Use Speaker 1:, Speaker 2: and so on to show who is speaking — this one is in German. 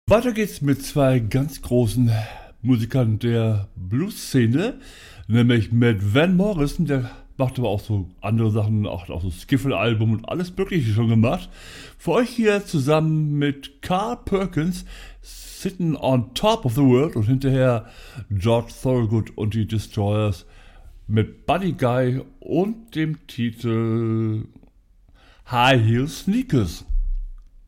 Speaker 1: Weiter geht's mit zwei ganz großen Musikern der Blues-Szene, nämlich mit Van Morrison, der macht aber auch so andere Sachen, auch so Skiffle-Album und alles Mögliche schon gemacht. Für euch hier zusammen mit Carl Perkins, Sitting on Top of the World, und hinterher George Thorogood und die Destroyers mit Buddy Guy und dem Titel High Heel Sneakers.